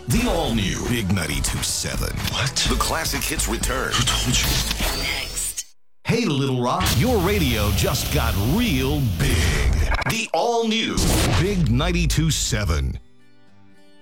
The all-new Big 92.7. What? The classic hits return. Who told you? Next. Hey, Little Rock, your radio just got real big. The all-new Big 92.7.